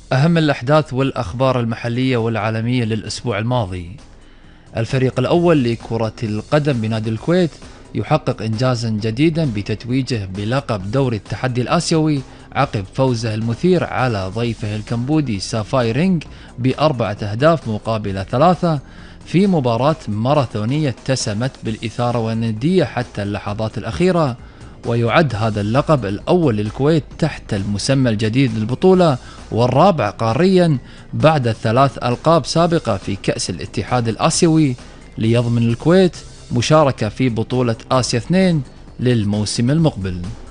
أهم الأحداث والأخبار المحلية والعالمية للأسبوع الماضي. الفريق الأول لكرة القدم بنادي الكويت يحقق إنجازا جديدا بتتويجه بلقب دوري التحدي الآسيوي عقب فوزه المثير على ضيفه الكمبودي سافاي رينج ب4 أهداف مقابل 3 في مباراة ماراثونية اتسمت بالإثارة والندية حتى اللحظات الأخيرة. ويعد هذا اللقب الأول للكويت تحت المسمى الجديد للبطولة والرابع قاريا بعد 3 ألقاب سابقة في كأس الاتحاد الآسيوي، ليضمن الكويت مشاركة في بطولة آسيا 2 للموسم المقبل.